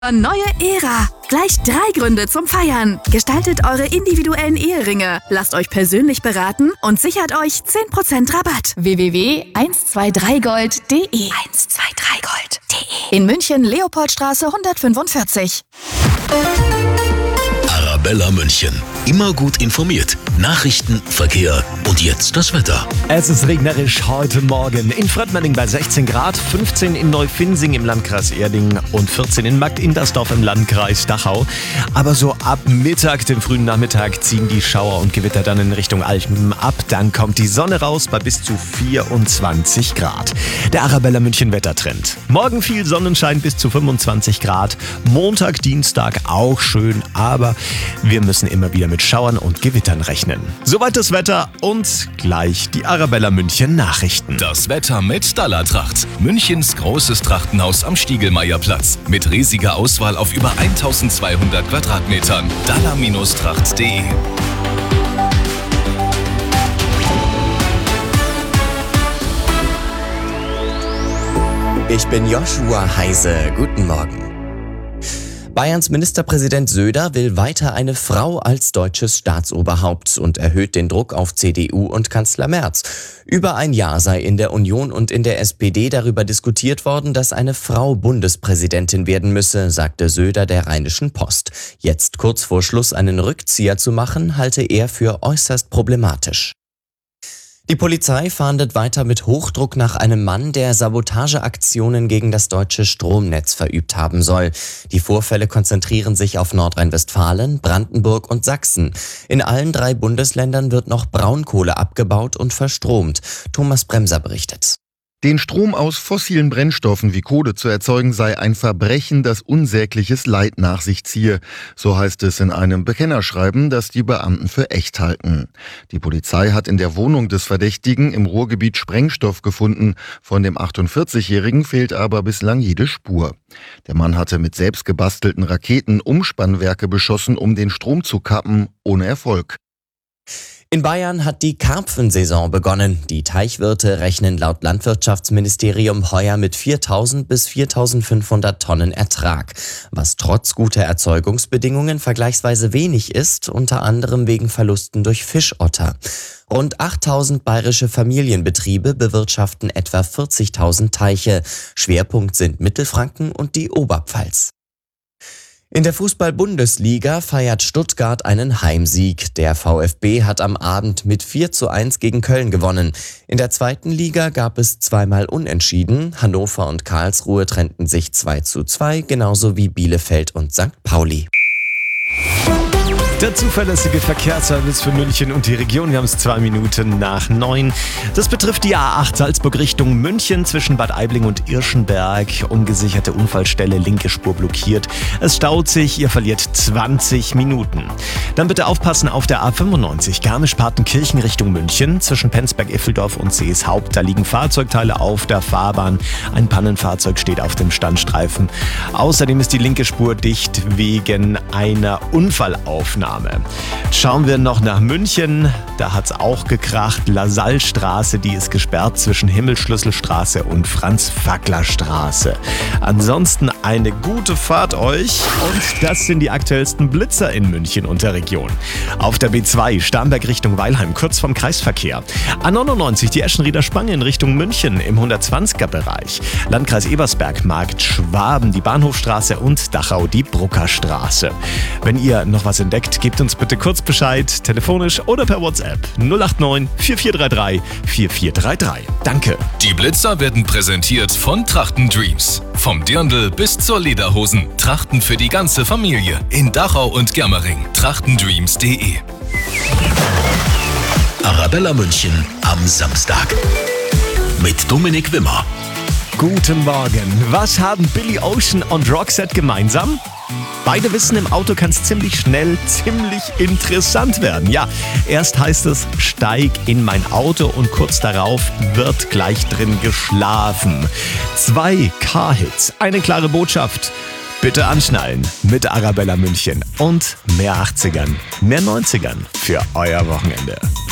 Neue Ära. Gleich 3 Gründe zum Feiern. Gestaltet eure individuellen Eheringe. Lasst euch persönlich beraten und sichert euch 10% Rabatt. www.123gold.de 123gold.de In München, Leopoldstraße 145. Arabella München. Immer gut informiert. Nachrichten, Verkehr und jetzt das Wetter. Es ist regnerisch heute Morgen. In Fröttmenning bei 16 Grad, 15 in Neufinsing im Landkreis Erding und 14 in Markt-Indersdorf im Landkreis Dachau. Aber so ab Mittag, dem frühen Nachmittag, ziehen die Schauer und Gewitter dann in Richtung Alpen ab. Dann kommt die Sonne raus bei bis zu 24 Grad. Der Arabella München Wettertrend. Morgen viel Sonnenschein bis zu 25 Grad. Montag, Dienstag auch schön, aber wir müssen immer wieder mit Schauern und Gewittern rechnen. Soweit das Wetter und gleich die Arabella München Nachrichten. Das Wetter mit Dallertracht. Münchens großes Trachtenhaus am Stiegelmeierplatz. Mit riesiger Auswahl auf über 1200 Quadratmetern. Daller-tracht.de Ich bin Joshua Heise. Guten Morgen. Bayerns Ministerpräsident Söder will weiter eine Frau als deutsches Staatsoberhaupt und erhöht den Druck auf CDU und Kanzler Merz. Über ein Jahr sei in der Union und in der SPD darüber diskutiert worden, dass eine Frau Bundespräsidentin werden müsse, sagte Söder der Rheinischen Post. Jetzt kurz vor Schluss einen Rückzieher zu machen, halte er für äußerst problematisch. Die Polizei fahndet weiter mit Hochdruck nach einem Mann, der Sabotageaktionen gegen das deutsche Stromnetz verübt haben soll. Die Vorfälle konzentrieren sich auf Nordrhein-Westfalen, Brandenburg und Sachsen. In allen 3 Bundesländern wird noch Braunkohle abgebaut und verstromt. Thomas Bremser berichtet. Den Strom aus fossilen Brennstoffen wie Kohle zu erzeugen, sei ein Verbrechen, das unsägliches Leid nach sich ziehe. So heißt es in einem Bekennerschreiben, das die Beamten für echt halten. Die Polizei hat in der Wohnung des Verdächtigen im Ruhrgebiet Sprengstoff gefunden. Von dem 48-Jährigen fehlt aber bislang jede Spur. Der Mann hatte mit selbst gebastelten Raketen Umspannwerke beschossen, um den Strom zu kappen, ohne Erfolg. In Bayern hat die Karpfensaison begonnen. Die Teichwirte rechnen laut Landwirtschaftsministerium heuer mit 4.000 bis 4.500 Tonnen Ertrag, was trotz guter Erzeugungsbedingungen vergleichsweise wenig ist, unter anderem wegen Verlusten durch Fischotter. Rund 8.000 bayerische Familienbetriebe bewirtschaften etwa 40.000 Teiche. Schwerpunkt sind Mittelfranken und die Oberpfalz. In der Fußball-Bundesliga feiert Stuttgart einen Heimsieg. Der VfB hat am Abend mit 4:1 gegen Köln gewonnen. In der 2. Liga gab es 2-mal Unentschieden. Hannover und Karlsruhe trennten sich 2:2, genauso wie Bielefeld und St. Pauli. Der zuverlässige Verkehrsservice für München und die Region. Wir haben es 2 Minuten nach 9. Das betrifft die A8 Salzburg Richtung München zwischen Bad Aibling und Irschenberg. Ungesicherte Unfallstelle, linke Spur blockiert. Es staut sich, ihr verliert 20 Minuten. Dann bitte aufpassen auf der A95 Garmisch-Partenkirchen Richtung München zwischen Penzberg-Iffeldorf und Seeshaupt. Da liegen Fahrzeugteile auf der Fahrbahn. Ein Pannenfahrzeug steht auf dem Standstreifen. Außerdem ist die linke Spur dicht wegen einer Unfallaufnahme. Schauen wir noch nach München. Da hat's auch gekracht. Lasallstraße, die ist gesperrt zwischen Himmelschlüsselstraße und Franz-Fackler-Straße. Ansonsten eine gute Fahrt euch. Und das sind die aktuellsten Blitzer in München und der Region. Auf der B2 Starnberg Richtung Weilheim, kurz vom Kreisverkehr. A99 die Eschenrieder Spange in Richtung München im 120er-Bereich. Landkreis Ebersberg, Markt Schwaben, die Bahnhofstraße und Dachau, die Bruckerstraße. Wenn ihr noch was entdeckt, gebt uns bitte kurz Bescheid, telefonisch oder per WhatsApp 089 4433 4433. Danke. Die Blitzer werden präsentiert von Trachten Dreams. Vom Dirndl bis zur Lederhosen. Trachten für die ganze Familie. In Dachau und Germering. Trachtendreams.de Arabella München am Samstag. Mit Dominik Wimmer. Guten Morgen. Was haben Billy Ocean und Roxette gemeinsam? Beide wissen, im Auto kann es ziemlich schnell, ziemlich interessant werden. Ja, erst heißt es, steig in mein Auto und kurz darauf wird gleich drin geschlafen. 2 Car-Hits, eine klare Botschaft. Bitte anschnallen mit Arabella München und mehr 80ern, mehr 90ern für euer Wochenende.